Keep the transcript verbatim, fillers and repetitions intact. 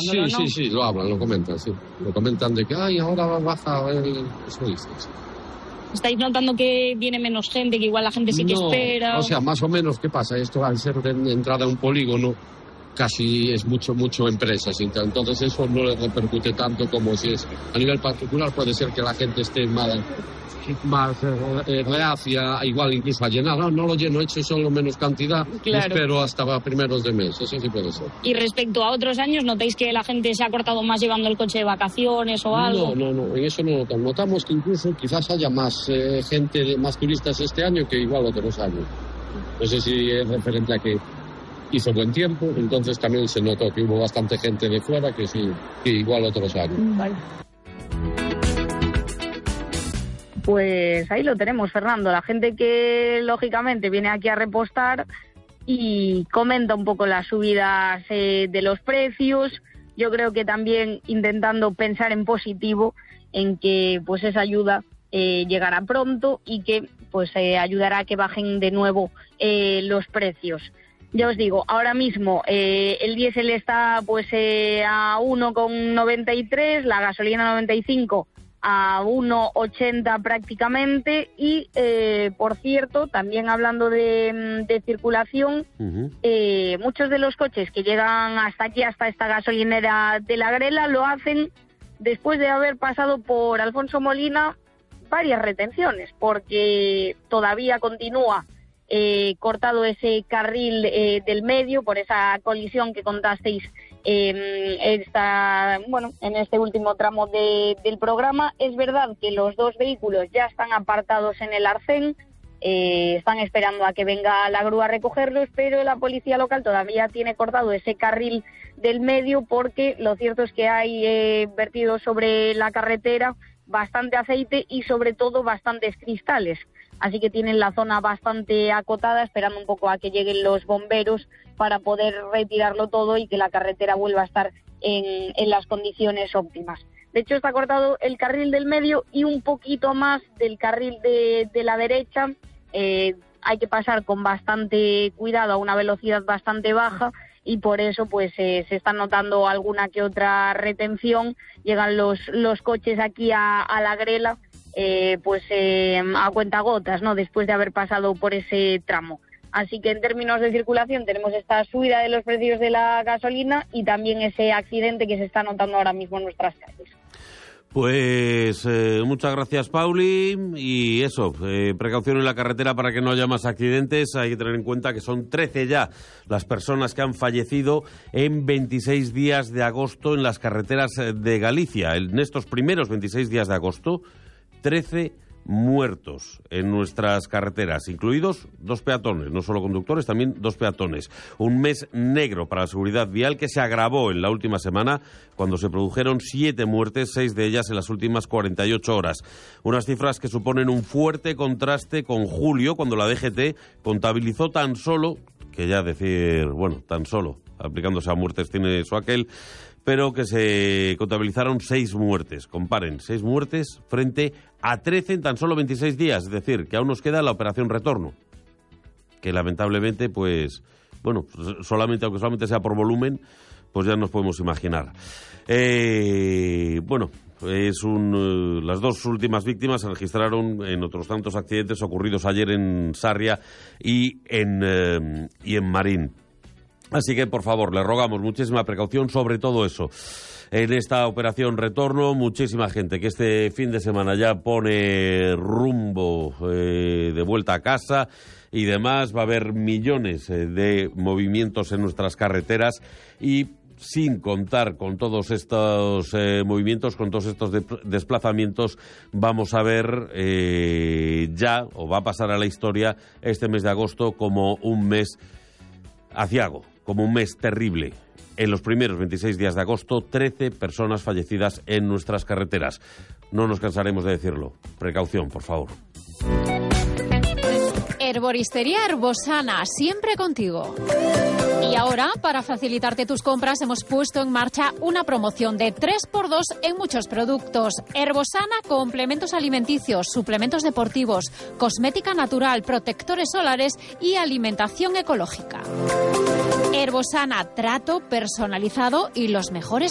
hablándolo, sí, ¿no? Sí, sí, lo hablan, lo comentan, sí. Lo comentan de que, ay, ahora baja el... Eso dice, sí. ¿Estáis notando que viene menos gente, que igual la gente sí que no, espera? O sea, más o menos, ¿qué pasa? Esto al ser de entrada a un polígono, casi es mucho, mucho empresas. Entonces eso no le repercute tanto como si es a nivel particular. Puede ser que la gente esté más, más eh, reacia, igual incluso a llenar. No, no lo lleno, he hecho solo menos cantidad, claro. Espero hasta primeros de mes. Eso sí puede ser. Y respecto a otros años, ¿notáis que la gente se ha cortado más llevando el coche de vacaciones o algo? No, no, no, en eso no notamos. Notamos que incluso quizás haya más eh, gente, más turistas este año que igual otros años. No sé si es referente a que hizo buen tiempo, entonces también se notó que hubo bastante gente de fuera que sí, que igual otros años. Vale. Pues ahí lo tenemos, Fernando. La gente que lógicamente viene aquí a repostar y comenta un poco las subidas eh, de los precios. Yo creo que también intentando pensar en positivo, en que pues esa ayuda eh, llegará pronto y que pues eh, ayudará a que bajen de nuevo eh, los precios. Ya os digo, ahora mismo eh, el diésel está pues eh, a uno con noventa y tres, la gasolina noventa y cinco a uno ochenta prácticamente y, eh, por cierto, también hablando de, de circulación, uh-huh. eh, muchos de los coches que llegan hasta aquí, hasta esta gasolinera de La Grela, lo hacen después de haber pasado por Alfonso Molina varias retenciones, porque todavía continúa Eh, cortado ese carril eh, del medio por esa colisión que contasteis eh, esta, bueno, en este último tramo de, del programa. Es verdad que los dos vehículos ya están apartados en el arcén, eh, están esperando a que venga la grúa a recogerlos, pero la policía local todavía tiene cortado ese carril del medio porque lo cierto es que hay eh, vertido sobre la carretera bastante aceite y sobre todo bastantes cristales. Así que tienen la zona bastante acotada, esperando un poco a que lleguen los bomberos para poder retirarlo todo y que la carretera vuelva a estar en, en las condiciones óptimas. De hecho, está cortado el carril del medio y un poquito más del carril de, de la derecha. Eh, hay que pasar con bastante cuidado, a una velocidad bastante baja, y por eso pues eh, se está notando alguna que otra retención. Llegan los, los coches aquí a, a La Grela, Eh, pues eh, a cuentagotas, ¿no?, después de haber pasado por ese tramo. Así que en términos de circulación tenemos esta subida de los precios de la gasolina y también ese accidente que se está notando ahora mismo en nuestras calles. Pues eh, muchas gracias, Pauli, y eso, eh, precaución en la carretera para que no haya más accidentes. Hay que tener en cuenta que son trece ya las personas que han fallecido en veintiséis días de agosto en las carreteras de Galicia. En estos primeros veintiséis días de agosto, trece muertos en nuestras carreteras, incluidos dos peatones, no solo conductores, también dos peatones. Un mes negro para la seguridad vial que se agravó en la última semana cuando se produjeron siete muertes, seis de ellas en las últimas cuarenta y ocho horas. Unas cifras que suponen un fuerte contraste con julio, cuando la D G T contabilizó tan solo, que ya decir, bueno, tan solo, aplicándose a muertes tiene su aquel, pero que se contabilizaron seis muertes. Comparen, seis muertes frente a trece en tan solo veintiséis días. Es decir, que aún nos queda la operación retorno, que lamentablemente, pues, bueno, solamente, aunque solamente sea por volumen, pues ya nos podemos imaginar. Eh, bueno, es un, las dos últimas víctimas se registraron en otros tantos accidentes ocurridos ayer en Sarria y en, eh, y en Marín. Así que, por favor, le rogamos muchísima precaución sobre todo eso. En esta operación retorno, muchísima gente que este fin de semana ya pone rumbo eh, de vuelta a casa y demás. Va a haber millones eh, de movimientos en nuestras carreteras y sin contar con todos estos eh, movimientos, con todos estos de- desplazamientos, vamos a ver eh, ya, o va a pasar a la historia, este mes de agosto como un mes aciago, como un mes terrible. En los primeros veintiséis días de agosto, trece personas fallecidas en nuestras carreteras. No nos cansaremos de decirlo. Precaución, por favor. Herboristería Herbosana, siempre contigo. Y ahora, para facilitarte tus compras, hemos puesto en marcha una promoción de tres por dos en muchos productos. Herbosana, complementos alimenticios, suplementos deportivos, cosmética natural, protectores solares y alimentación ecológica. Herbosana, trato personalizado y los mejores